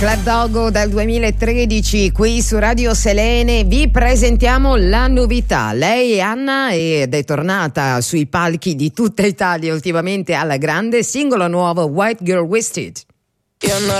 Club Dogo dal 2013 qui su Radio Selene. Vi presentiamo la novità. Lei è Anna ed è tornata sui palchi di tutta Italia ultimamente alla grande, singolo nuovo White Girl Wasted. You're not